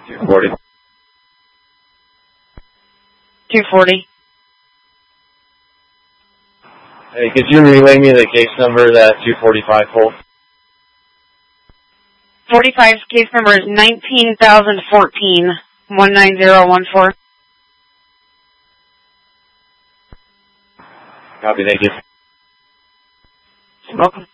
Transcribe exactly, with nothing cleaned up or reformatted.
two forty. two forty. Hey, could you relay me the case number that two forty-five pulled? forty-five's case number is nineteen thousand fourteen, one nine zero one four. Copy, thank you. You're welcome.